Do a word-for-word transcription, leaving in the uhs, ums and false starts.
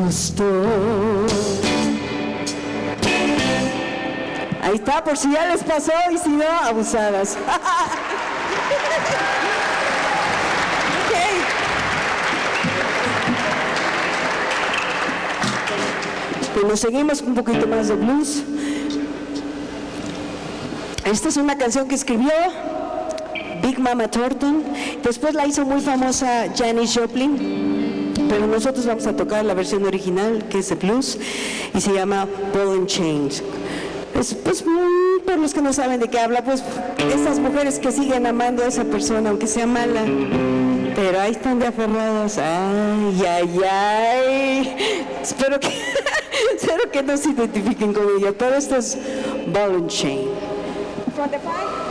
gustó. Ahí está, por si ya les pasó y si no, abusadas. Okay. Bueno, seguimos un poquito más de blues. Esta es una canción que escribió Big Mama Thornton, después la hizo muy famosa Janis Joplin, pero nosotros vamos a tocar la versión original, que es de blues, y se llama Ball and Chain. Pues, pues por los que no saben de qué habla, pues esas mujeres que siguen amando a esa persona, aunque sea mala, pero ahí están de aferradas. Ay, ay, ay. Espero que, espero que no se identifiquen con ella. Todo esto es Ball and Chain. From the five.